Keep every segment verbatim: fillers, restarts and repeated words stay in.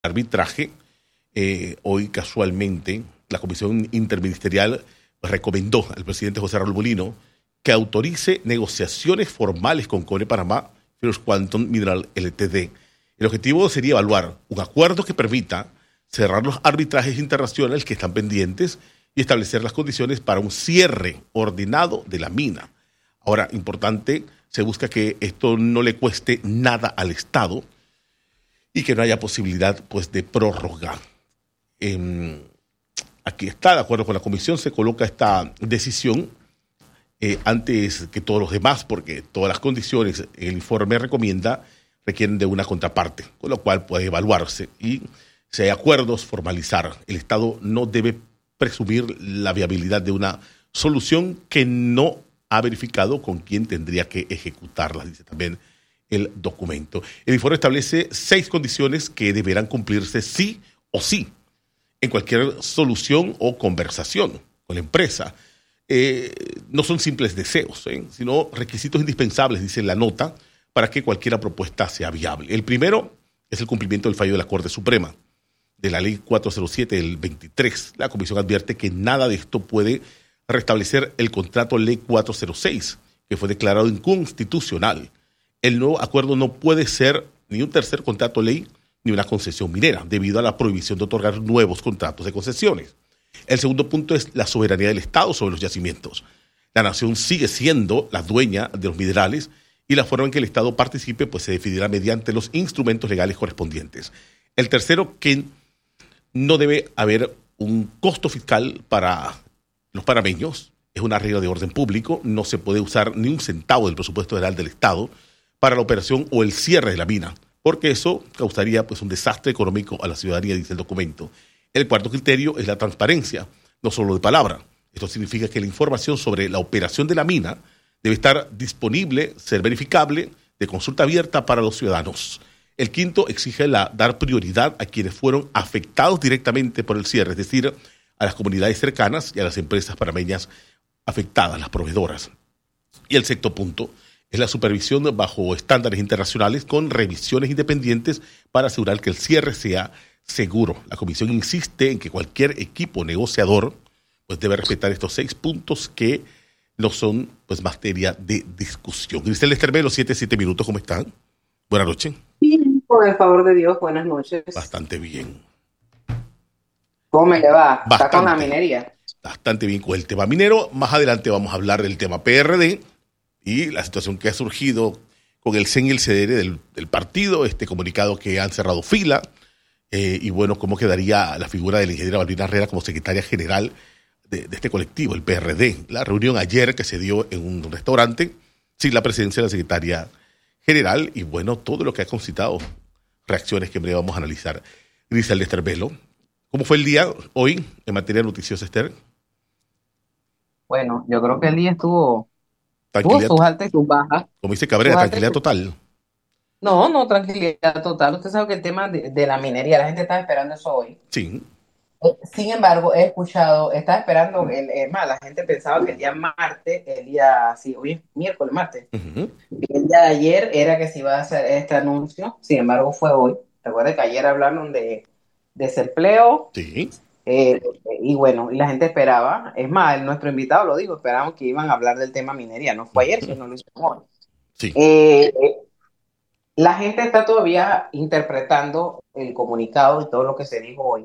arbitraje. Eh, hoy casualmente la Comisión Interministerial recomendó al presidente José Raúl Mulino que autorice negociaciones formales con Cobre Panamá, First Quantum Mineral Ltd. El objetivo sería evaluar un acuerdo que permita cerrar los arbitrajes internacionales que están pendientes y establecer las condiciones para un cierre ordenado de la mina. Ahora, importante, se busca que esto no le cueste nada al Estado y que no haya posibilidad, pues, de prórroga. Eh, aquí está, de acuerdo con la comisión, se coloca esta decisión eh, antes que todos los demás, porque todas las condiciones el informe recomienda requieren de una contraparte, con lo cual puede evaluarse y si hay acuerdos, formalizar. El Estado no debe presumir la viabilidad de una solución que no ha verificado con quién tendría que ejecutarla, dice también el documento. El informe establece seis condiciones que deberán cumplirse sí o sí en cualquier solución o conversación con la empresa. Eh, no son simples deseos, ¿eh? sino requisitos indispensables, dice la nota, para que cualquier propuesta sea viable. El primero es el cumplimiento del fallo de la Corte Suprema, de la Ley cuatrocientos siete del veintitrés. La Comisión advierte que nada de esto puede restablecer el contrato Ley cuatrocientos seis, que fue declarado inconstitucional. El nuevo acuerdo no puede ser ni un tercer contrato ley ni una concesión minera, debido a la prohibición de otorgar nuevos contratos de concesiones. El segundo punto es la soberanía del Estado sobre los yacimientos. La nación sigue siendo la dueña de los minerales y la forma en que el Estado participe pues se definirá mediante los instrumentos legales correspondientes. El tercero, que no debe haber un costo fiscal para los panameños, es una regla de orden público, no se puede usar ni un centavo del presupuesto general del Estado para la operación o el cierre de la mina, porque eso causaría pues un desastre económico a la ciudadanía, dice el documento. El cuarto criterio es la transparencia, no solo de palabra. Esto significa que la información sobre la operación de la mina debe estar disponible, ser verificable, de consulta abierta para los ciudadanos. El quinto exige la, dar prioridad a quienes fueron afectados directamente por el cierre, es decir, a las comunidades cercanas y a las empresas panameñas afectadas, las proveedoras. Y el sexto punto es la supervisión bajo estándares internacionales con revisiones independientes para asegurar que el cierre sea seguro. La comisión insiste en que cualquier equipo negociador pues debe respetar estos seis puntos que no son pues materia de discusión. Grisel Esterbelo, siete, siete minutos, ¿cómo están? Buenas noches. Bien, por el favor de Dios, buenas noches. Bastante bien. ¿Cómo me le va? Bastante, ¿Está con la minería? Bastante bien con el tema minero. Más adelante vamos a hablar del tema P R D y la situación que ha surgido con el C E N y el C D R del, del partido, este comunicado que han cerrado fila, eh, y bueno, cómo quedaría la figura de la ingeniera Balbina Herrera como secretaria general de, de este colectivo, el P R D. La reunión ayer que se dio en un restaurante, sin la presencia de la secretaria general, y bueno, todo lo que ha concitado reacciones que en breve vamos a analizar. Grisel Esterbelo, ¿cómo fue el día hoy en materia noticiosa, Esther? Bueno, yo creo que el día estuvo, tuvo sus altas y sus bajas. Como dice Cabrera, tranquilidad total. No, no, tranquilidad total. Usted sabe que el tema de, de la minería, la gente está esperando eso hoy. Sí. Eh, sin embargo, he escuchado, estaba esperando, el, es más, la gente pensaba que el día martes, el día, sí, hoy es miércoles, martes, uh-huh. El día de ayer era que se iba a hacer este anuncio, sin embargo fue hoy. Recuerda que ayer hablaron de desempleo, sí. eh, y bueno, y la gente esperaba, es más, nuestro invitado lo dijo, esperábamos que iban a hablar del tema minería, no fue ayer, uh-huh. sino lo hicimos hoy. Sí. Eh, la gente está todavía interpretando el comunicado y todo lo que se dijo hoy.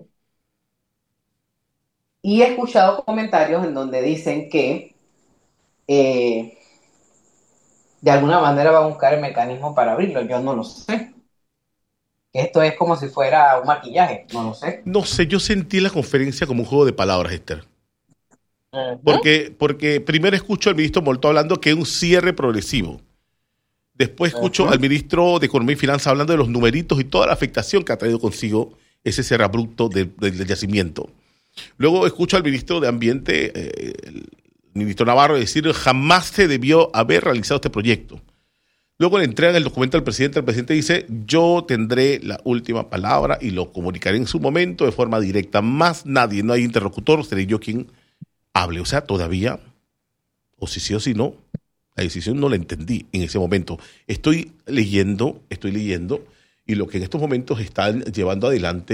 Y he escuchado comentarios en donde dicen que eh, de alguna manera va a buscar el mecanismo para abrirlo. Yo no lo sé. Esto es como si fuera un maquillaje, no lo sé. No sé, yo sentí la conferencia como un juego de palabras, Esther. Uh-huh. Porque, porque primero escucho al ministro Molto hablando que es un cierre progresivo. Después escucho uh-huh. al ministro de Economía y Finanzas hablando de los numeritos y toda la afectación que ha traído consigo ese cierre abrupto del de, de yacimiento. Luego escucho al ministro de Ambiente, eh, el ministro Navarro, decir jamás se debió haber realizado este proyecto. Luego le entregan el documento al presidente. El presidente dice, yo tendré la última palabra y lo comunicaré en su momento de forma directa. Más nadie, no hay interlocutor, seré yo quien hable. O sea, todavía, o si sí o si no, la decisión no la entendí en ese momento. Estoy leyendo, estoy leyendo, y lo que en estos momentos están llevando adelante